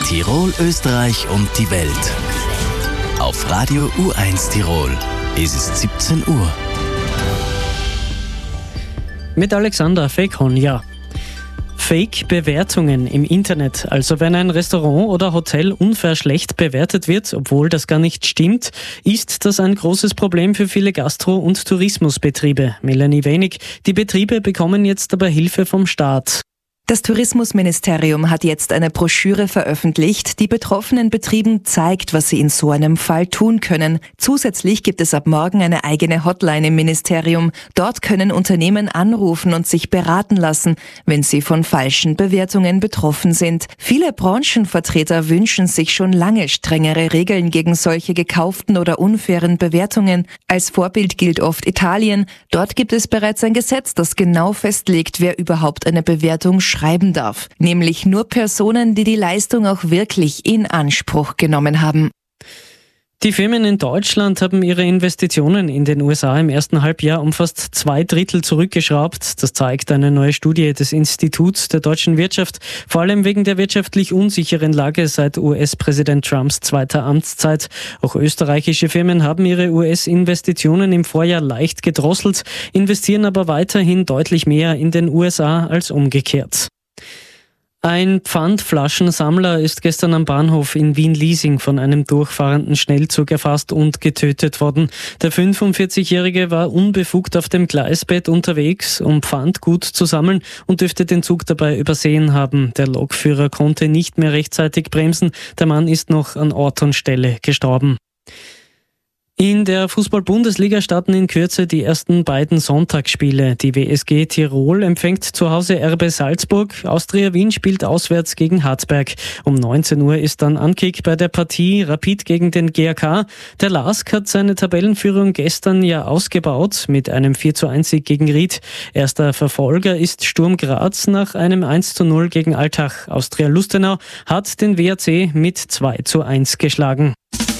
Tirol, Österreich und die Welt. Auf Radio U1 Tirol ist es 17 Uhr. Mit Alexander Fake-Honja. Fake-Bewertungen im Internet, also wenn ein Restaurant oder Hotel unfair schlecht bewertet wird, obwohl das gar nicht stimmt, ist das ein großes Problem für viele Gastro- und Tourismusbetriebe. Melanie Wenig, die Betriebe bekommen jetzt aber Hilfe vom Staat. Das Tourismusministerium hat jetzt eine Broschüre veröffentlicht, die betroffenen Betrieben zeigt, was sie in so einem Fall tun können. Zusätzlich gibt es ab morgen eine eigene Hotline im Ministerium. Dort können Unternehmen anrufen und sich beraten lassen, wenn sie von falschen Bewertungen betroffen sind. Viele Branchenvertreter wünschen sich schon lange strengere Regeln gegen solche gekauften oder unfairen Bewertungen. Als Vorbild gilt oft Italien. Dort gibt es bereits ein Gesetz, das genau festlegt, wer überhaupt eine Bewertung schreiben darf, nämlich nur Personen, die die Leistung auch wirklich in Anspruch genommen haben. Die Firmen in Deutschland haben ihre Investitionen in den USA im ersten Halbjahr um fast 2/3 zurückgeschraubt. Das zeigt eine neue Studie des Instituts der deutschen Wirtschaft, vor allem wegen der wirtschaftlich unsicheren Lage seit US-Präsident Trumps zweiter Amtszeit. Auch österreichische Firmen haben ihre US-Investitionen im Vorjahr leicht gedrosselt, investieren aber weiterhin deutlich mehr in den USA als umgekehrt. Ein Pfandflaschensammler ist gestern am Bahnhof in Wien-Liesing von einem durchfahrenden Schnellzug erfasst und getötet worden. Der 45-Jährige war unbefugt auf dem Gleisbett unterwegs, um Pfandgut zu sammeln und dürfte den Zug dabei übersehen haben. Der Lokführer konnte nicht mehr rechtzeitig bremsen. Der Mann ist noch an Ort und Stelle gestorben. In der Fußball-Bundesliga starten in Kürze die ersten beiden Sonntagsspiele. Die WSG Tirol empfängt zu Hause RB Salzburg. Austria Wien spielt auswärts gegen Hartberg. Um 19 Uhr ist dann Ankick bei der Partie Rapid gegen den GAK. Der LASK hat seine Tabellenführung gestern ja ausgebaut mit einem 4:1 gegen Ried. Erster Verfolger ist Sturm Graz nach einem 1:0 gegen Altach. Austria Lustenau hat den WAC mit 2:1 geschlagen.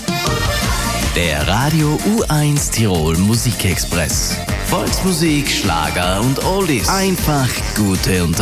Der Radio U1 Tirol Musikexpress. Volksmusik, Schlager und Oldies. Einfach gute und